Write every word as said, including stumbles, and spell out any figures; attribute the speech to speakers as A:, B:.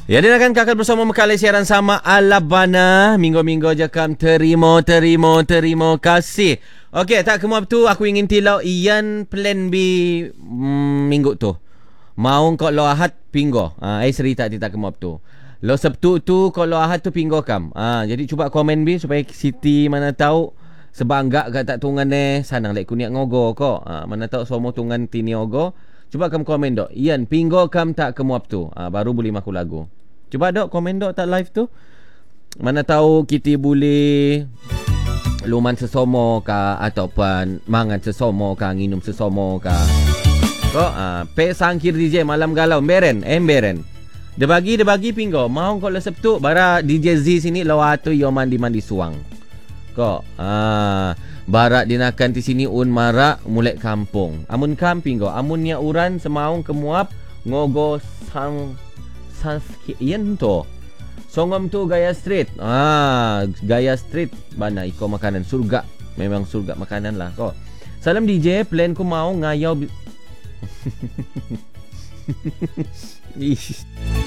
A: Ya, dia akan kakak bersama mekali siaran sama Alabana. Minggu-minggu je kam terima, terima, terima kasih. Okey, tak kemu tu aku ingin tilau Ian plan B mm, minggu tu. Mau kau lo Ahad pinggo. Ah, ai cerita tak kemu tu. Lo Sabtu tu kalau Ahad tu pinggo kam. Ah, jadi cuba komen B supaya Siti mana tahu sebab enggak kat tak tungan eh sanang lek kuniak ngogo kok. Ah, mana tahu semua tungan tini ogo. Cuba kam komen dok. Ian pinggo kam tak kemu tu. Ah, baru boleh maku lagu. Cuba dok komen dok tak live tu. Mana tahu kita boleh luman sesomo ka ataupun mangan sesomo ka, nginum sesomo ka. Kok ah, pe sangkir D J malam galau beren, emberen. Dia bagi dia bagi pinggo. Mau kau le Sabtu bara D J Z sini lawatu yo mandi mandi suang. Kok ah barak dinakan di sini un marak mulai kampung. Amun camping go, amun nya uran semaung kemuap ngogo sang saskian to. Songom tu gaya street. Ah, gaya street bana iko makanan surga. Memang surga makanan lah kok. Salam D J, plan ku mau ngayau. Ish.